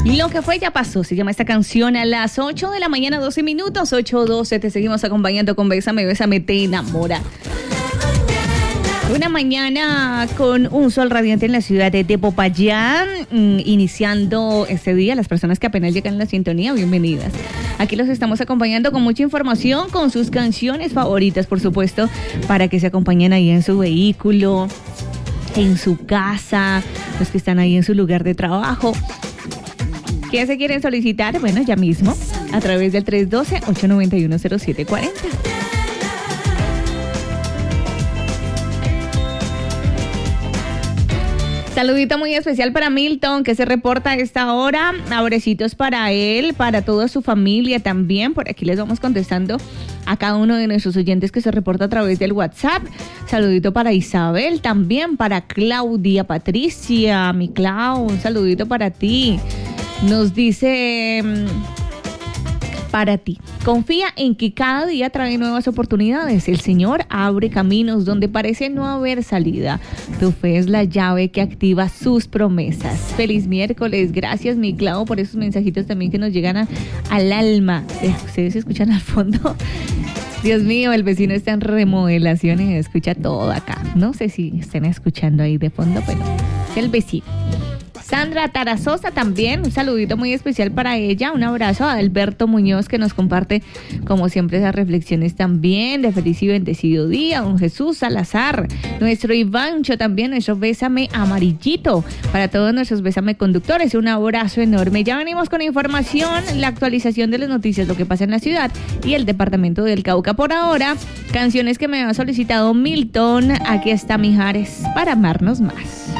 Lo que fue ya pasó, se llama esta canción. A las 8 de la mañana, 12 minutos, 8:12, te seguimos acompañando con Bésame, Bésame, te enamora. Una mañana con un sol radiante en la ciudad de Popayán, iniciando este día. Las personas que apenas llegan a la sintonía, bienvenidas. Aquí los estamos acompañando con mucha información, con sus canciones favoritas, por supuesto, para que se acompañen ahí en su vehículo, en su casa, los que están ahí en su lugar de trabajo. ¿Qué se quieren solicitar? Bueno, ya mismo, a través del 312-891-0740. Saludito muy especial para Milton, que se reporta a esta hora. Abracitos para él, para toda su familia también. Por aquí les vamos contestando a cada uno de nuestros oyentes que se reporta a través del WhatsApp. Saludito para Isabel también, para Claudia, Patricia, mi Clau, un saludito para ti. Nos dice... para ti. Confía en que cada día trae nuevas oportunidades. El Señor abre caminos donde parece no haber salida. Tu fe es la llave que activa sus promesas. Feliz miércoles. Gracias, mi Clau, por esos mensajitos también que nos llegan al alma. Ustedes escuchan al fondo. Dios mío, el vecino está en remodelación y escucha todo acá. No sé si estén escuchando ahí de fondo, pero es el vecino. Sandra Tarazosa también, un saludito muy especial para ella, un abrazo a Alberto Muñoz que nos comparte como siempre esas reflexiones también de feliz y bendecido día, don Jesús Salazar, nuestro Ivancho también, nuestro Bésame amarillito, para todos nuestros Bésame conductores, un abrazo enorme. Ya venimos con información, la actualización de las noticias, lo que pasa en la ciudad y el departamento del Cauca. Por ahora, canciones que me ha solicitado Milton, aquí está Mijares, para amarnos más.